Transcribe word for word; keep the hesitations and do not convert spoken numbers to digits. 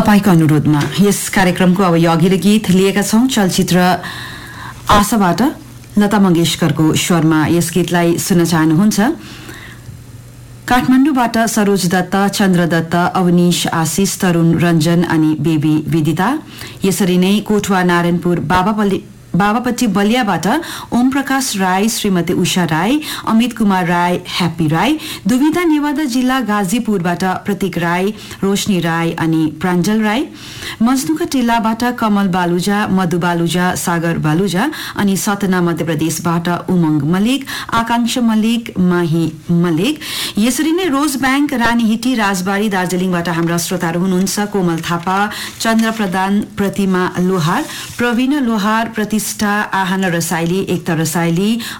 तपाईको अनुरोधमा यस कार्यक्रमको अब यो अघिल्लो गीत लिएका छौं चलचित्र आशाबाट लता मंगेशकरको स्वरमा यस गीतलाई सुन्न चाहनुहुन्छ। काठमाडौँबाट सरोज दत्त, चन्द्र दत्त, अवनीश आशिष, तरुण रञ्जन अनि बेबी विदिता। यसरी नै कोठवा नारायणपुर बाबापल्ली बाबापट्टी बलियाबाट ओम प्रकाश राई, श्रीमती उषा राई, अमित कुमार राई, ह्याप्पी राई। दुविधा नेवादा जिल्ला गाजीपुरबाट प्रतीक राई, रोशनी राई अनि प्राञ्जल राई। मजनुका टिल्लाबाट कमल बालुजा, मधु बालुजा, सागर बालुजा अनि सतना मध्य प्रदेशबाट उमंग मलिक, आकांक्षा मलिक, माही मलिक। यसरी नै रोज ब्याङ्क रानीहिटी राजबाड़ी दार्जीलिङबाट हाम्रा श्रोताहरू हुनुहुन्छ। कोमल थापा, चन्द्र प्रधान, प्रतिमा लोहार, प्रवीण लोहार, प्रति आहना रसाइली, एकता रसाइली,